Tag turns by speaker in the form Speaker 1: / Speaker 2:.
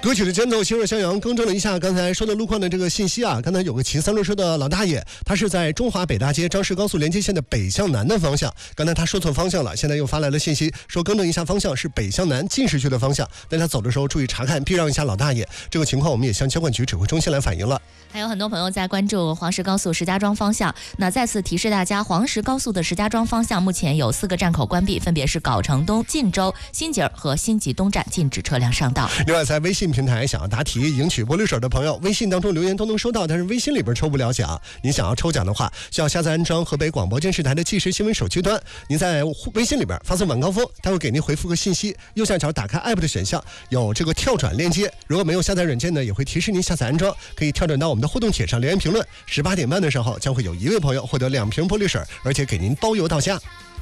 Speaker 1: 歌曲的间奏，新热襄阳更正了一下刚才说的路况的这个信息啊。刚才有个骑三轮车的老大爷，他是在中华北大街张氏高速连接线的北向南的方向，刚才他说错方向了，现在又发来了信息说更正一下方向，是北向南进市区的方向，大家走的时候注意查看，避让一下老大爷。这个情况我们也向交管局指挥中心来反映了。
Speaker 2: 还有很多朋友在关注黄石高速石家庄方向，那再次提示大家，黄石高速的石家庄方向目前有4个站口关闭，分别是藁城东、晋州、新集和新集东站，禁止车辆上道。
Speaker 1: 另外，在微信平台想要答题赢取玻璃水的朋友，微信当中留言都能收到，但是微信里边抽不了奖。您想要抽奖的话，需要下载安装河北广播电视台的即时新闻手机端，您在微信里边发送晚高峰，他会给您回复个信息，右下角打开 app 的选项，有这个跳转链接，如果没有下载软件呢，也会提示您下载安装，可以跳转到我们的互动帖上留言评论。18点半的时候将会有1位朋友获得2瓶玻璃水，而且给您包邮到家。